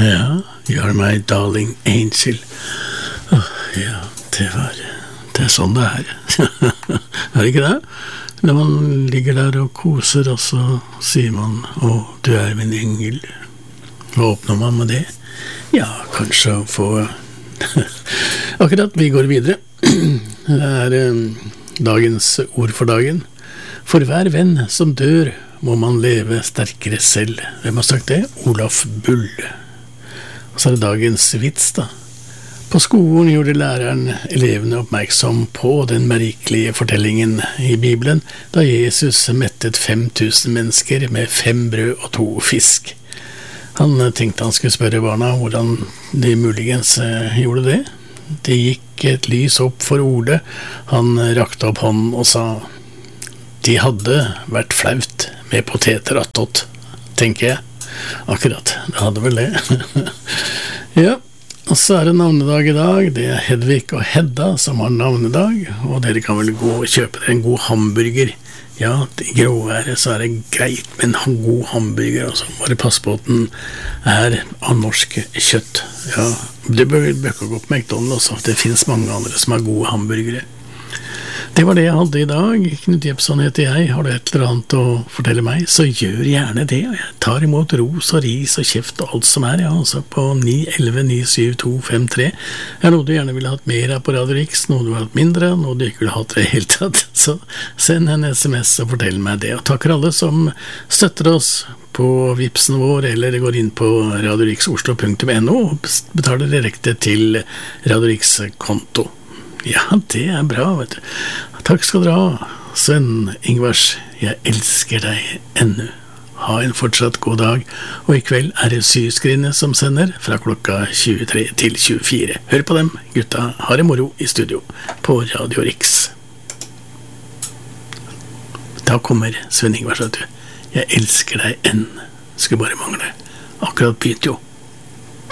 Ja, You're My Darling Angel. Ja, det er sånn det er. Er det ikke det? Når man ligger der og koser, og så sier man, du er min engel. Hva åpner man med det? Ja, kanskje å få Akkurat, vi går videre. Det er dagens ord for dagen. For hver venn som dør, må man leve sterkere selv. Hvem har sagt det? Olaf Bull. Og så er det dagens vits da. På skolen gjorde læreren elevene oppmerksom på den merkelige fortellingen i Bibelen, da Jesus mettet 5000 mennesker med 5 brød og 2 fisk. Han tenkte han skulle spørre barna hvordan de muligens gjorde det. Det gikk et lys opp for Ole. Han rakte opp hånden og sa, de hadde vært flaut med poteter attåt, tenker jeg. Akkurat, det hadde vel det. Ja, og så er det navnedag i dag. Det er Hedvig og Hedda som har navnedag, og dere kan vel gå og kjøpe dere en god hamburger. Ja, i gråværet så er det greit med en god hamburger, og så må du passe på at den er av norsk kjøtt. Ja, det bør ikke gå på McDonald's også. Det finnes mange andre som har gode hamburgere. Det var det jeg hadde i dag. Knut Jepsson heter jeg. Har du et eller annet å fortelle meg, så gjør gjerne det. Jeg tar imot ros og ris og kjeft og alt som er, ja, altså på 911-97253. Er noe du gjerne ville hatt mer av på Radio Riks, noe du har hatt mindre, noe du ikke ville hatt det helt tatt, så send en SMS og fortell meg det. Og takker alle som støtter oss på Vipsen vår, eller går inn på radioriksoslo.no og betaler direkte til Radio Riks konto. Ja, det er bra, vet du. Takk skal dere ha, Sven Ingvars. Jeg elsker deg ennå. Ha en fortsatt god dag, og i kveld er det Syskrinne som sender fra klokka 23 til 24. Hør på dem, gutta har det moro i studio på Radio Riks. Da kommer Sven Ingvars, vet du. Jeg elsker deg ennå. Skulle bare mangle. Akkurat begynt jo.